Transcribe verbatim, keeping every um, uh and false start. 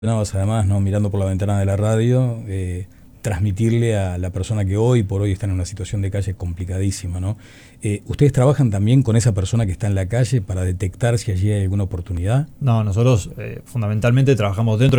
Además, ¿no? Mirando por la ventana de la radio, eh, transmitirle a la persona que hoy por hoy está en una situación de calle complicadísima, ¿no? Eh, ¿Ustedes trabajan también con esa persona que está en la calle para detectar si allí hay alguna oportunidad? No, nosotros eh, fundamentalmente trabajamos dentro